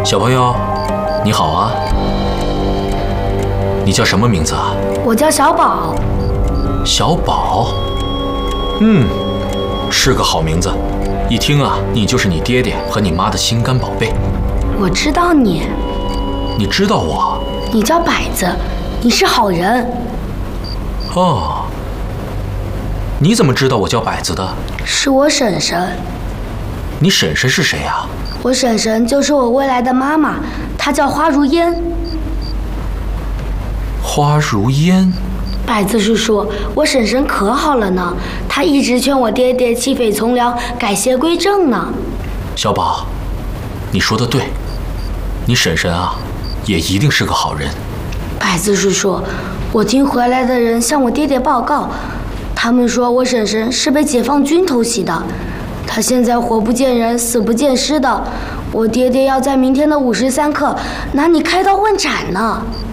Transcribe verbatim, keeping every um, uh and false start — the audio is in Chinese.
小朋友，你好啊，你叫什么名字啊？ 我叫小宝。 小宝，嗯，是个好名字。一听啊，你就是你爹爹和你妈的心肝宝贝。 我知道你。 你知道我？ 你叫摆子，你是好人。 哦，你怎么知道我叫摆子的？ 是我婶婶。 你婶婶是谁呀？ 我婶婶就是我未来的妈妈，她叫花如烟。 花如烟。 摆子叔叔，我婶婶可好了呢，她一直劝我爹爹弃匪从良，改邪归正呢。 小宝，你说的对，你婶婶啊，也一定是个好人。 摆子叔叔，我听回来的人向我爹爹报告，他们说我婶婶是被解放军偷袭的，她现在活不见人，死不见尸的。我爹爹要在明天的午时三刻拿你开刀问斩呢。